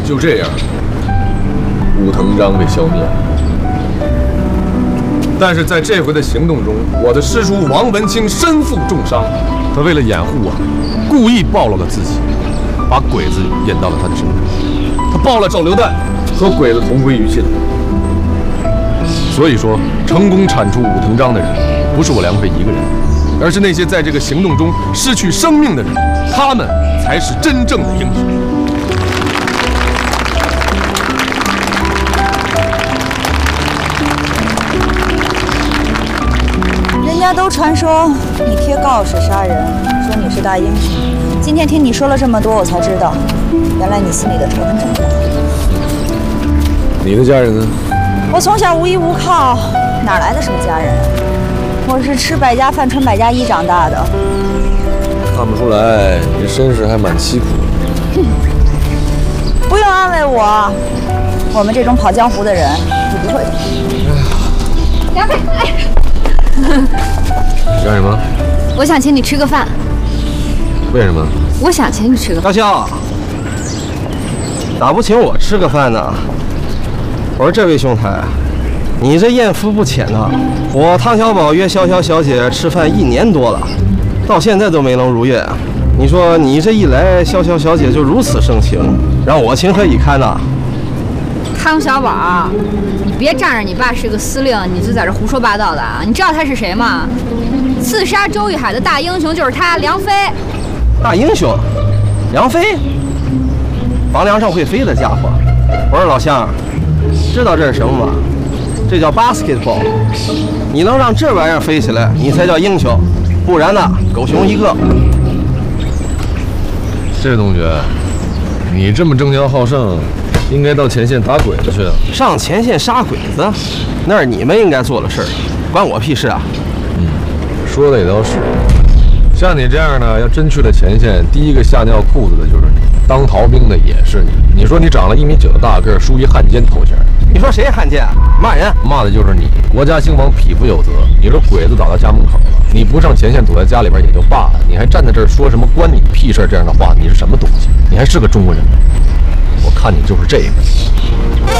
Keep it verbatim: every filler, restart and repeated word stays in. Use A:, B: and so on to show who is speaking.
A: 就这样，武藤章被消灭了。但是在这回的行动中，我的师叔王文清身负重伤，他为了掩护我，故意暴露了自己，把鬼子引到了他的身边。他爆了手榴弹，和鬼子同归于尽了。所以说，成功铲除武藤章的人，不是我梁飞一个人，而是那些在这个行动中失去生命的人，他们才是真正的英雄。
B: 人家都传说你贴告示杀人，说你是大英雄。今天听你说了这么多，我才知道，原来你心里的仇恨这么大。
A: 你的家人呢？
B: 我从小无依无靠，哪来的什么家人？我是吃百家饭、穿百家衣长大的。
A: 看不出来，你这身世还蛮凄苦的。
B: 不用安慰我，我们这种跑江湖的人是不会的。
C: 梁飞，哎，
A: 你干什么？
C: 我想请你吃个饭。
A: 为什么？
C: 我想请你吃个饭。
D: 大笑，咋不请我吃个饭呢？我说这位兄台，你这艳福不浅呐！我汤小宝约潇潇小姐吃饭一年多了，到现在都没能如愿。你说你这一来，潇潇小姐就如此盛情，让我情何以堪呐？
C: 汤小宝，你别仗着你爸是个司令，你就在这胡说八道的啊！你知道他是谁吗？刺杀周玉海的大英雄就是他，梁飞。
D: 大英雄，梁飞，房梁上会飞的家伙。我说老乡，知道这是什么吗？这叫 basketball。你能让这玩意儿飞起来，你才叫英雄，不然呢，狗熊一个。
A: 这位同学，你这么争强好胜，应该到前线打鬼子去。
D: 上前线杀鬼子，那是你们应该做的事儿，关我屁事啊！
A: 嗯，说的也倒是。像你这样呢，要真去了前线，第一个吓尿裤子的就是你，当逃兵的也是你。你说你长了一米九的大个儿，梳一汉奸头衔，
D: 你说谁汉奸？骂人？
A: 骂的就是你。国家兴亡，匹夫有责。你说鬼子打到家门口了，你不上前线，躲在家里边也就罢了，你还站在这儿说什么关你屁事这样的话，你是什么东西？你还是个中国人吗？我看你就是这个。